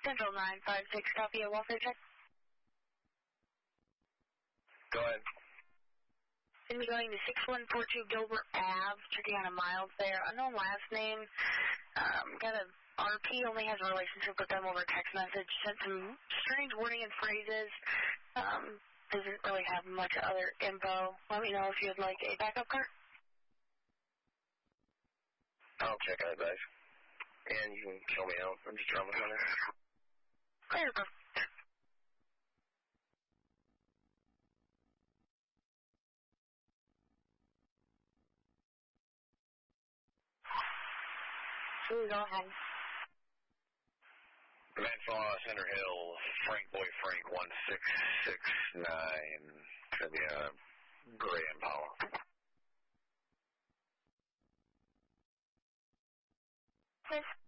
Central 956, copy a welfare check. Go ahead. Going to be going to 6142 Gilbert Ave, checking on a Miles there. Unknown last name. Got a RP, only has a relationship with them over text message. Sent some strange wording and phrases. Doesn't really have much other info. Let me know if you'd like a backup card. I'll check on it, guys. And you can kill me out. I'm just trying to find it. Clear, bro. Ooh, go ahead. Manflaw, Center Hill, Frank Boy Frank 1669. Should be a gray Impala. Yes.